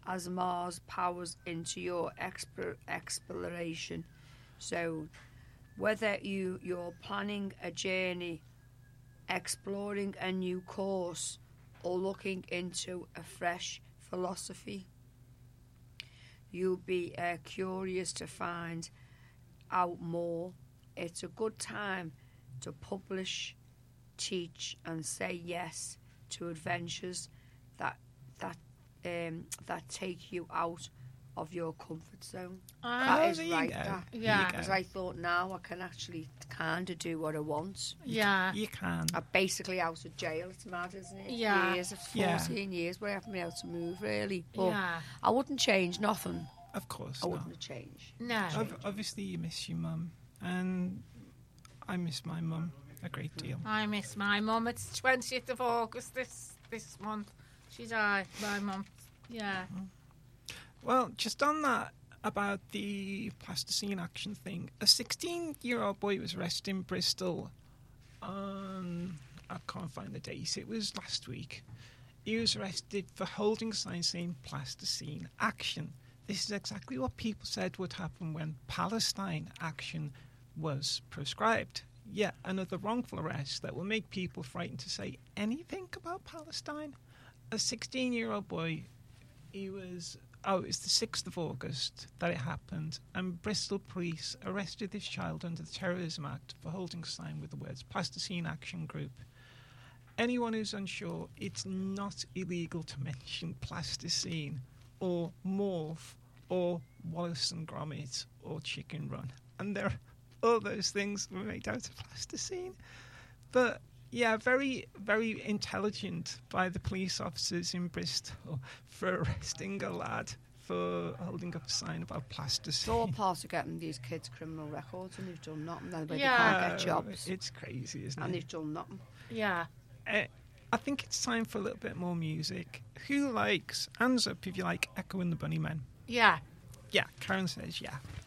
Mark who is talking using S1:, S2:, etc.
S1: as Mars powers into your exploration. So whether you're planning a journey, exploring a new course, or looking into a fresh philosophy, you'll be curious to find out more. It's a good time to publish, teach, and say yes to adventures that take you out of your comfort zone. That is right.
S2: Yeah.
S1: Because I thought now I can actually kind of do what I want.
S2: Yeah.
S3: You can.
S1: I'm basically out of jail. It's mad, isn't it?
S2: Yeah.
S1: Years, 14 years where I haven't been able to move, really. But
S2: Yeah.
S1: I wouldn't change nothing.
S3: Of course
S1: I
S3: not.
S1: wouldn't change.
S2: No.
S3: Obviously, you miss your mum, and I miss my mum a great deal.
S2: I miss my mum. It's 20th of August this month. She died, my mum. Yeah.
S3: Well, just on that, about the plasticine action thing, a 16-year-old boy was arrested in Bristol on, I can't find the date, it was last week. He was arrested for holding signs saying plasticine action. This is exactly what people said would happen when Palestine action was proscribed. Yet another wrongful arrest that will make people frightened to say anything about Palestine. A 16-year-old boy, it was the 6th of August that it happened, and Bristol police arrested this child under the Terrorism Act for holding a sign with the words Plasticine Action Group. Anyone who's unsure, it's not illegal to mention plasticine or morph or Wallace and Gromit or Chicken Run. And all those things were made out of plasticine. But yeah, very, very intelligent by the police officers in Bristol for arresting a lad for holding up a sign about plasticine.
S1: It's all part of getting these kids criminal records, and they've done nothing. They can't get jobs.
S3: It's crazy, isn't it?
S1: And they've done nothing.
S2: Yeah.
S3: I think it's time for a little bit more music. Who likes, hands up if you like Echo and the Bunnymen?
S2: Yeah.
S3: Yeah, Karen says yeah.